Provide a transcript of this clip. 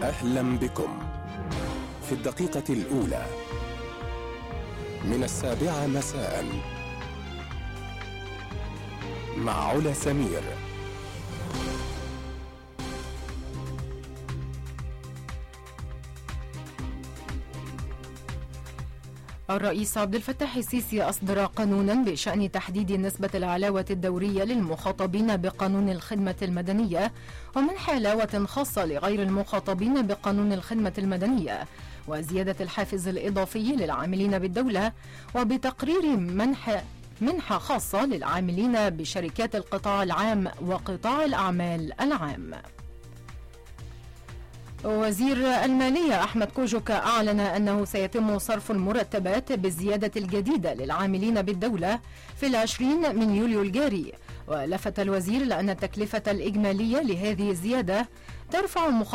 أهلا بكم في الدقيقة الأولى من 7 مساء مع علا سمير. الرئيس عبد الفتاح السيسي أصدر قانونا بشأن تحديد نسبة العلاوة الدورية للمخاطبين بقانون الخدمة المدنية ومنح علاوة خاصة لغير المخاطبين بقانون الخدمة المدنية، وزيادة الحافز الإضافي للعاملين بالدولة، وبتقرير منحة خاصة للعاملين بشركات القطاع العام وقطاع الأعمال العام. وزير المالية أحمد كوجوكا أعلن أنه سيتم صرف المرتبات بالزيادة الجديدة للعاملين بالدولة في 20 من يوليو الجاري، ولفت الوزير لأن التكلفة الإجمالية لهذه الزيادة ترفع